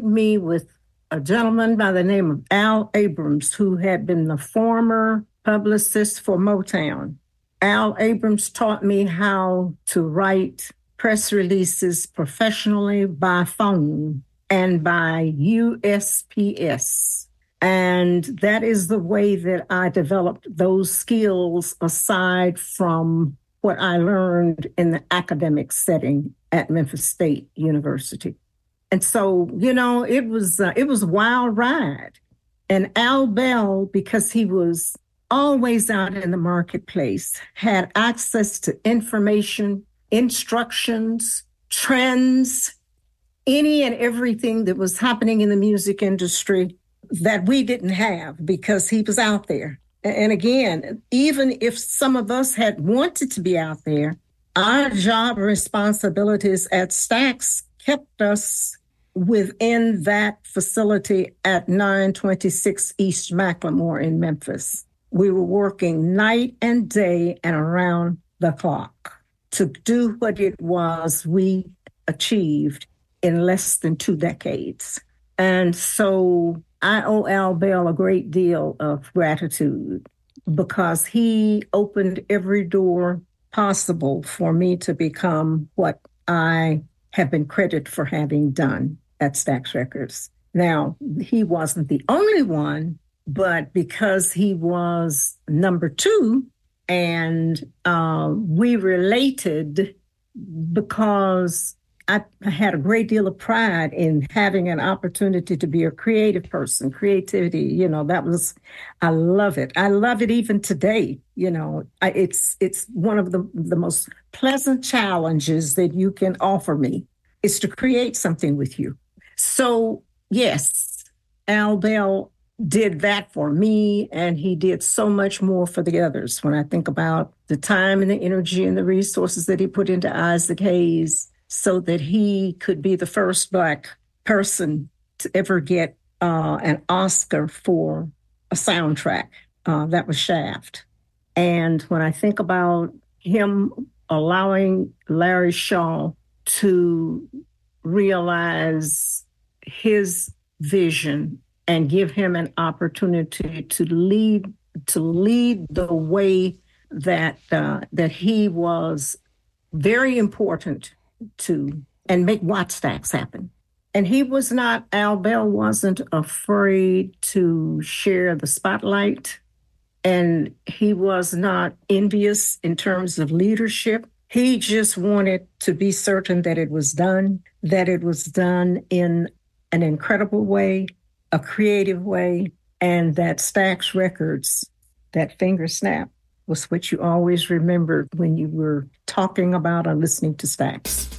me with a gentleman by the name of Al Abrams, who had been the former publicist for Motown. Al Abrams taught me how to write press releases professionally by phone and by USPS. And that is the way that I developed those skills aside from what I learned in the academic setting at Memphis State University. And so, it was a wild ride. And Al Bell, because he was always out in the marketplace, had access to information, instructions, trends, any and everything that was happening in the music industry that we didn't have because he was out there. And again, even if some of us had wanted to be out there, our job responsibilities at Stax kept us within that facility at 926 East McLemore in Memphis. We were working night and day and around the clock to do what it was we achieved in less than 2 decades. And so I owe Al Bell a great deal of gratitude because he opened every door possible for me to become what I have been credited for having done at Stax Records. Now, he wasn't the only one, but because he was number 2 and we related because I had a great deal of pride in having an opportunity to be a creative person. Creativity, I love it. I love it even today. It's one of the most pleasant challenges that you can offer me is to create something with you. So yes, Al Bell did that for me, and he did so much more for the others. When I think about the time and the energy and the resources that he put into Isaac Hayes, so that he could be the first Black person to ever get an Oscar for a soundtrack. That was Shaft. And when I think about him allowing Larry Shaw to realize his vision and give him an opportunity to lead the way that he was very important to and make Wattstax happen. And Al Bell wasn't afraid to share the spotlight, and he was not envious in terms of leadership. He just wanted to be certain that it was done in an incredible way, a creative way, and that Stax Records, that finger snap, was what you always remembered when you were talking about or listening to Stax.